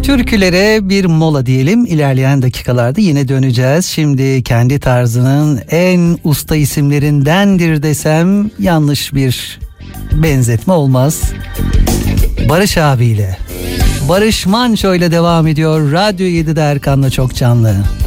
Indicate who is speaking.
Speaker 1: Türkülere bir mola diyelim. İlerleyen dakikalarda yine döneceğiz. Şimdi kendi tarzının en usta isimlerindendir desem yanlış bir benzetme olmaz. Barış abiyle, Barış Manço ile devam ediyor. Radyo 7'de Erkan'la çok canlı.